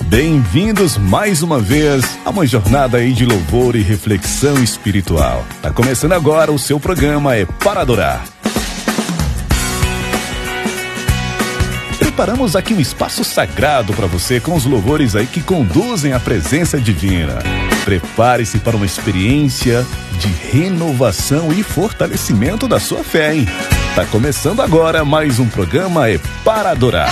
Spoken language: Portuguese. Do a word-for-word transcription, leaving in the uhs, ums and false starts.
Bem-vindos mais uma vez a uma jornada aí de louvor e reflexão espiritual. Tá começando agora, o seu programa é Para Adorar. Preparamos aqui um espaço sagrado para você com os louvores aí que conduzem à presença divina. Prepare-se para uma experiência de renovação e fortalecimento da sua fé, hein? Tá começando agora mais um programa é Para Adorar.